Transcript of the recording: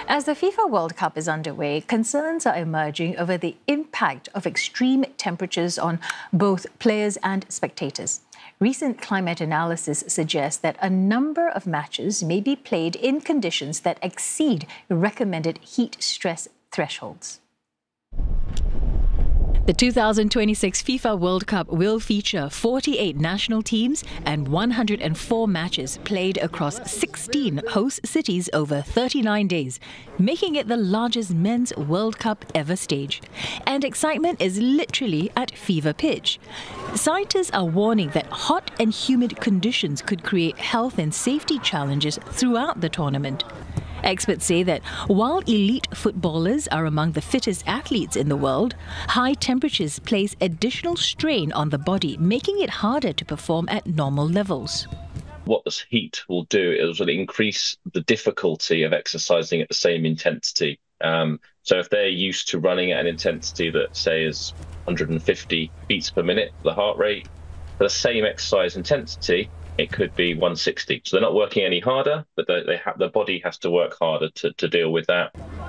As the FIFA World Cup is underway, concerns are emerging over the impact of extreme temperatures on both players and spectators. Recent climate analysis suggests that a number of matches may be played in conditions that exceed recommended heat stress thresholds. The 2026 FIFA World Cup will feature 48 national teams and 104 matches played across 16 host cities over 39 days, making it the largest men's World Cup ever staged. And excitement is literally at fever pitch. Scientists are warning that hot and humid conditions could create health and safety challenges throughout the tournament. Experts say that while elite footballers are among the fittest athletes in the world, high temperatures place additional strain on the body, making it harder to perform at normal levels. What this heat will do is will increase the difficulty of exercising at the same intensity. So if they're used to running at an intensity that, say, is 150 beats per minute, the heart rate, for the same exercise intensity, it could be 160. So they're not working any harder, but their body has to work harder to deal with that.